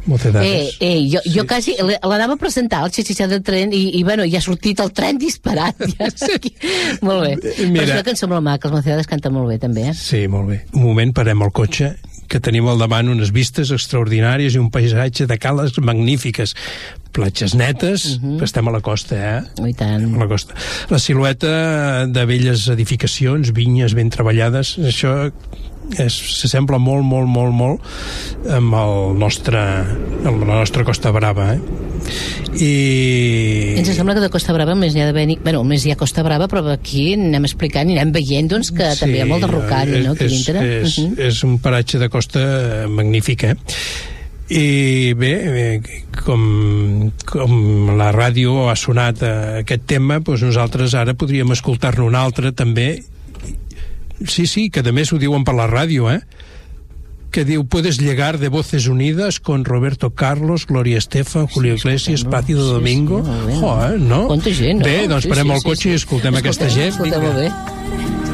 Mocedades. Jo quasi l'anava a presentar al xixixà del tren i bueno, ja ha sortit el tren disparat. Molt bé. Però és una cançó molt maca, els Mocedades canten molt bé, també. Sí, molt bé. Un moment, parem el cotxe, que tenim al davant unes vistes extraordinàries i un paisatge de cales magnífiques. Platges netes, estem a la costa, I tant. A la costa. La silueta de velles edificacions, vinyes ben treballades, això s'assembla molt, molt, molt, molt amb la nostra Costa Brava, I... Ens sembla que de Costa Brava més n'hi ha d'haver... Bueno, més hi ha Costa Brava, però aquí anem explicant i anem veient, doncs, que també hi ha molt de rocall, no? És un paratge de costa magnífic, I bé, com la ràdio ha sonat aquest tema, doncs nosaltres ara podríem escoltar-ne un altre també. Sí, que a més ho diuen per la ràdio, que diu: puedes llegar de Voces Unidas con Roberto Carlos, Gloria Estefan, Julio Iglesias, Plácido Domingo. No? Quanta gent, no? Bé, doncs parem el cotxe i escoltem aquesta gent. Escoltem molt bé.